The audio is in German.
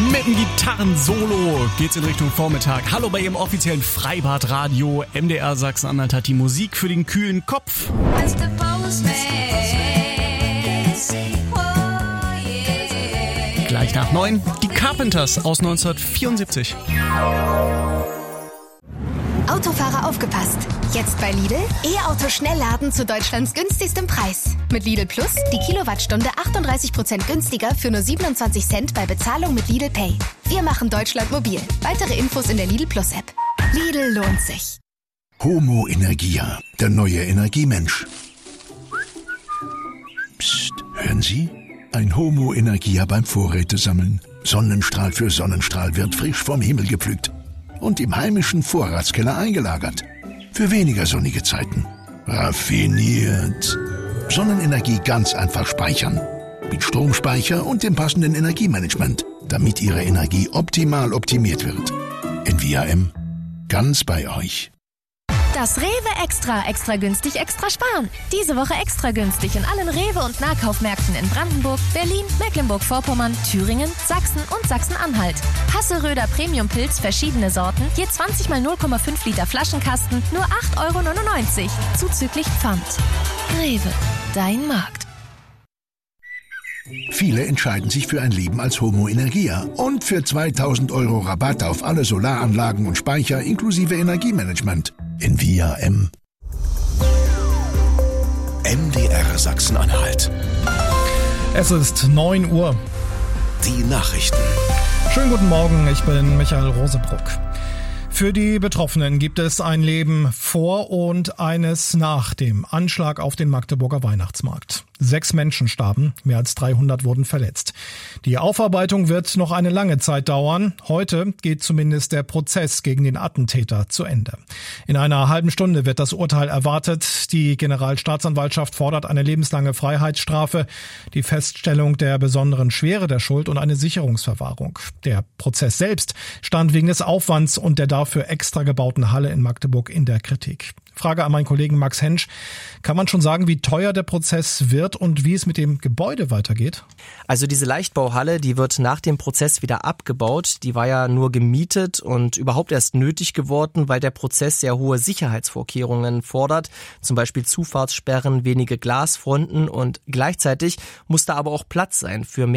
Mit dem Gitarren-Solo geht's in Richtung Vormittag. Hallo bei Ihrem offiziellen Freibad-Radio. MDR Sachsen-Anhalt hat die Musik für den kühlen Kopf. Gleich nach 9, die Carpenters aus 1974. Autofahrer aufgepasst! Jetzt bei Lidl E-Auto Schnellladen zu Deutschlands günstigstem Preis. Mit Lidl Plus die Kilowattstunde 38% günstiger für nur 27 Cent bei Bezahlung mit Lidl Pay. Wir machen Deutschland mobil. Weitere Infos in der Lidl Plus App. Lidl lohnt sich. Homo Energia, der neue Energiemensch. Psst, hören Sie? Ein Homo Energia beim Vorrätesammeln. Sonnenstrahl für Sonnenstrahl wird frisch vom Himmel gepflückt und im heimischen Vorratskeller eingelagert. Für weniger sonnige Zeiten. Raffiniert. Sonnenenergie ganz einfach speichern. Mit Stromspeicher und dem passenden Energiemanagement, damit Ihre Energie optimal optimiert wird. NVAM. Ganz bei euch. Das Rewe Extra günstig, extra sparen. Diese Woche extra günstig in allen Rewe- und Nahkaufmärkten in Brandenburg, Berlin, Mecklenburg-Vorpommern, Thüringen, Sachsen und Sachsen-Anhalt. Hasseröder Premium-Pilz, verschiedene Sorten, je 20 mal 0,5 Liter Flaschenkasten, nur 8,99 €, zuzüglich Pfand. Rewe, dein Markt. Viele entscheiden sich für ein Leben als Homo Energia und für 2.000 € Rabatt auf alle Solaranlagen und Speicher inklusive Energiemanagement. NVAM. MDR Sachsen-Anhalt. Es ist 9 Uhr. Die Nachrichten. Schönen guten Morgen, ich bin Michael Rosebruck. Für die Betroffenen gibt es ein Leben vor und eines nach dem Anschlag auf den Magdeburger Weihnachtsmarkt. 6 Menschen starben, mehr als 300 wurden verletzt. Die Aufarbeitung wird noch eine lange Zeit dauern. Heute geht zumindest der Prozess gegen den Attentäter zu Ende. In einer halben Stunde wird das Urteil erwartet. Die Generalstaatsanwaltschaft fordert eine lebenslange Freiheitsstrafe, die Feststellung der besonderen Schwere der Schuld und eine Sicherungsverwahrung. Der Prozess selbst stand wegen des Aufwands und der dafür extra gebauten Halle in Magdeburg in der Kritik. Frage an meinen Kollegen Max Hensch. Kann man schon sagen, wie teuer der Prozess wird und wie es mit dem Gebäude weitergeht? Also diese Leichtbauhalle, die wird nach dem Prozess wieder abgebaut. Die war ja nur gemietet und überhaupt erst nötig geworden, weil der Prozess sehr hohe Sicherheitsvorkehrungen fordert. Zum Beispiel Zufahrtssperren, wenige Glasfronten und gleichzeitig muss da aber auch Platz sein für mehr